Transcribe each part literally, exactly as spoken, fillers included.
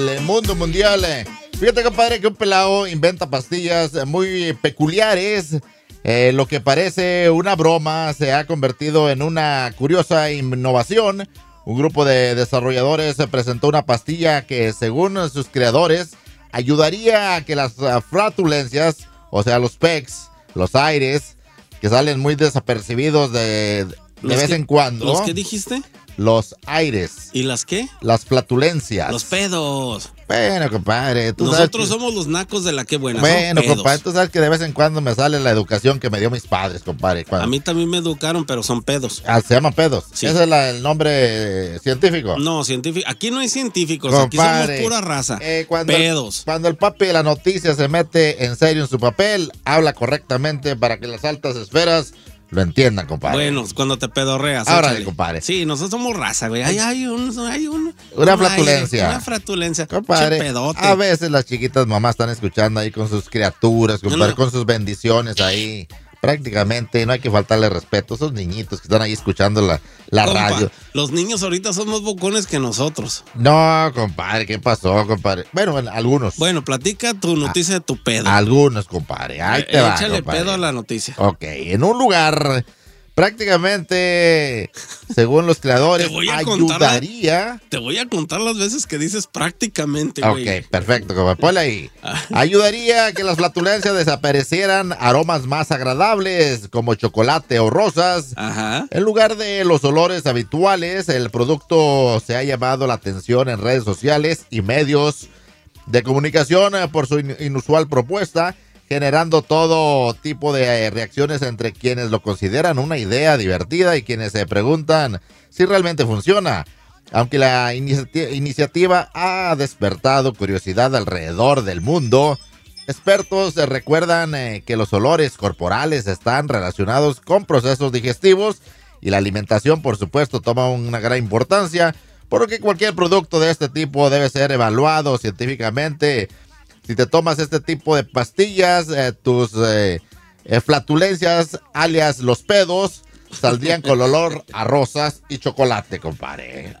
El mundo mundial. Fíjate, compadre, que un pelado inventa pastillas muy peculiares. Eh, lo que parece una broma se ha convertido en una curiosa innovación. Un grupo de desarrolladores presentó una pastilla que, según sus creadores, ayudaría a que las uh, flatulencias, o sea, los pecs, los aires, que salen muy desapercibidos de, de vez que, en cuando. ¿Los qué dijiste? Los aires. ¿Y las qué? Las flatulencias. Los pedos. Bueno, compadre. Tú Nosotros sabes que... somos los nacos de la que buena. Bueno, compadre, tú sabes que de vez en cuando me sale la educación que me dio mis padres, compadre. Cuando... A mí también me educaron, pero son pedos. Ah, se llaman pedos. Sí. ¿Ese es la, el nombre científico? No, científico. Aquí no hay científicos, compadre, aquí somos pura raza. Eh, cuando pedos. El, cuando el papi de la noticia se mete en serio en su papel, habla correctamente para que las altas esferas lo entiendan, compadre. Bueno, cuando te pedorreas. Árale, compadre. Sí, nosotros somos raza, güey. Hay, hay un, hay un, una un flatulencia. Aire, una flatulencia. Compadre, che pedote. a veces las chiquitas mamás están escuchando ahí con sus criaturas, compadre, no, no. con sus bendiciones ahí. Prácticamente no hay que faltarle respeto a esos niñitos que están ahí escuchando la, la Compa, radio. Los niños ahorita son más bocones que nosotros. No, compadre, ¿qué pasó, compadre? Bueno, bueno algunos. Bueno, platica tu noticia a, de tu pedo. Algunos, compadre. Ahí te eh, va, échale compadre. pedo a la noticia. Ok, en un lugar prácticamente, según los creadores, te voy a ayudaría. Contar, te voy a contar las veces que dices prácticamente, güey. Ok, perfecto, compadre. Ponle ahí. Ayudaría a que las flatulencias desaparecieran aromas más agradables, como chocolate o rosas. Ajá. En lugar de los olores habituales, el producto se ha llamado la atención en redes sociales y medios de comunicación por su inusual propuesta, generando todo tipo de reacciones entre quienes lo consideran una idea divertida y quienes se preguntan si realmente funciona. Aunque la inici- iniciativa ha despertado curiosidad alrededor del mundo, expertos recuerdan eh, que los olores corporales están relacionados con procesos digestivos y la alimentación, por supuesto, toma una gran importancia, por lo que cualquier producto de este tipo debe ser evaluado científicamente. Si te tomas este tipo de pastillas, eh, tus eh, eh, flatulencias, alias los pedos, saldrían con olor a rosas y chocolate, compadre.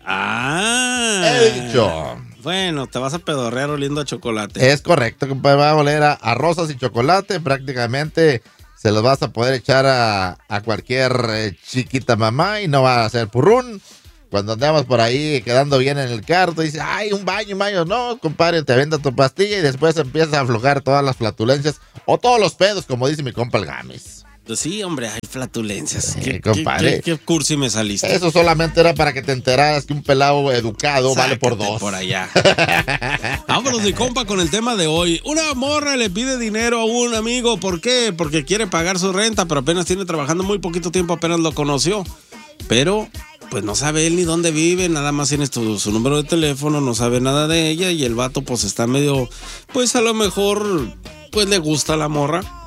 Ah. He dicho. Bueno, te vas a pedorrear oliendo a chocolate. Es correcto, compadre. Va a oler a, a rosas y chocolate. Prácticamente se los vas a poder echar a, a cualquier eh, chiquita mamá y no va a ser purrún. Cuando andamos por ahí quedando bien en el carro, dices, ay, un baño, un baño. No, compadre, te venda tu pastilla y después empiezas a aflojar todas las flatulencias o todos los pedos, como dice mi compa el Gamis. Sí, hombre, hay flatulencias. Sí, ¿Qué, compadre. ¿Qué, qué, qué cursi me saliste? Eso solamente era para que te enteraras que un pelado educado Sácate vale por dos. Por allá. Vámonos, mi compa, con el tema de hoy. Una morra le pide dinero a un amigo. ¿Por qué? Porque quiere pagar su renta, pero apenas tiene trabajando muy poquito tiempo, apenas lo conoció. Pero pues no sabe él ni dónde vive, nada más tiene su, su número de teléfono, no sabe nada de ella y el vato pues está medio, pues a lo mejor, pues le gusta la morra.